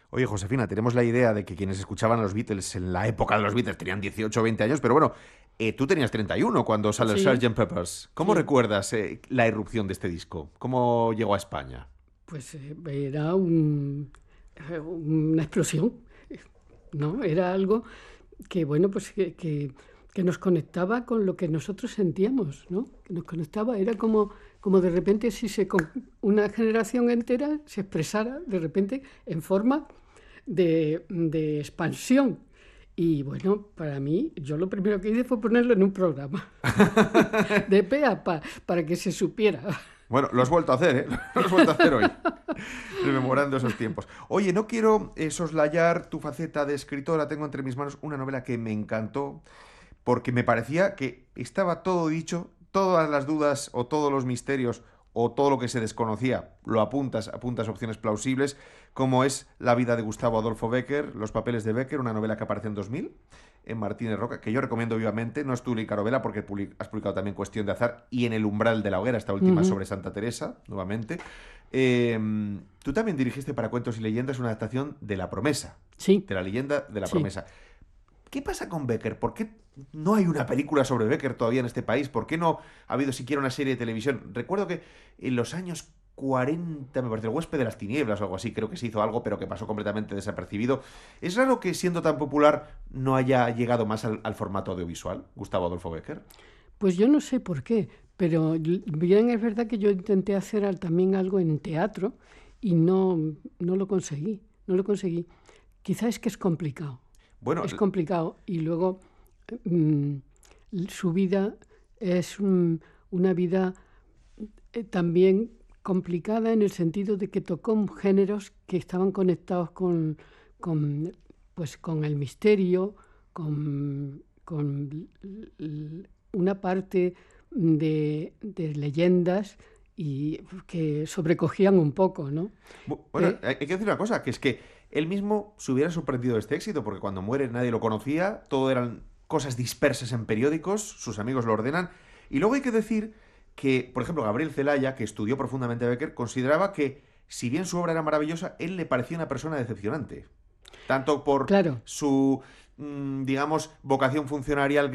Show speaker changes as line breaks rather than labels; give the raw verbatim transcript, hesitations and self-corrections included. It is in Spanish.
Oye, Josefina, tenemos la idea de que quienes escuchaban a los Beatles en la época de los Beatles tenían dieciocho o veinte años, pero bueno, eh, tú tenías treinta y uno cuando sale el
Sí,
sergeant Pepper's. ¿Cómo
sí.
recuerdas eh, la irrupción de este disco? ¿Cómo llegó a España?
Pues eh, era un- eh, una explosión, ¿no? Era algo que, bueno, pues que, que- que nos conectaba con lo que nosotros sentíamos, ¿no? Que nos conectaba, era como, como de repente si se, con- una generación entera se expresara de repente en forma de, de expansión. Y bueno, para mí, yo lo primero que hice fue ponerlo en un programa, de pe a pa, para que se supiera.
Bueno, lo has vuelto a hacer, ¿eh? Lo has vuelto a hacer hoy, rememorando esos tiempos. Oye, no quiero eh, soslayar tu faceta de escritora. Tengo entre mis manos una novela que me encantó porque me parecía que estaba todo dicho, todas las dudas o todos los misterios o todo lo que se desconocía, lo apuntas, apuntas opciones plausibles, como es La vida de Gustavo Adolfo Bécquer, Los papeles de Bécquer, una novela que aparece en dos mil, en Martínez Roca, que yo recomiendo vivamente. No es tu única novela, porque public- has publicado también Cuestión de azar y En el umbral de la hoguera, esta última
Ujú.
sobre Santa Teresa, nuevamente. Eh, Tú también dirigiste para Cuentos y Leyendas una adaptación de La promesa,
Sí,
de la leyenda de la
sí.
promesa. ¿Qué pasa con Becker? ¿Por qué no hay una película sobre Becker todavía en este país? ¿Por qué no ha habido siquiera una serie de televisión? Recuerdo que en los años cuarenta, me parece, El huésped de las tinieblas o algo así, creo que se hizo algo, pero que pasó completamente desapercibido. Es raro que, siendo tan popular, no haya llegado más al, al formato audiovisual, Gustavo Adolfo Becker.
Pues yo no sé por qué, pero l- bien es verdad que yo intenté hacer al- también algo en teatro y no, no lo conseguí, no lo conseguí. Quizá es que es complicado,
Bueno,
es complicado y luego mm, su vida es un- una vida eh, también complicada en el sentido de que tocó géneros que estaban conectados con, con, pues, con el misterio, con, con una parte de, de leyendas y que sobrecogían un poco, ¿no?
bueno,
Eh,
hay que decir una cosa, que es que él mismo se hubiera sorprendido de este éxito, porque cuando muere nadie lo conocía, todo eran cosas dispersas en periódicos, sus amigos lo ordenan, y luego hay que decir que, por ejemplo, Gabriel Celaya, que estudió profundamente a Becker, consideraba que, si bien su obra era maravillosa, él le parecía una persona decepcionante, tanto por
claro,
su, mm, digamos, vocación funcionarial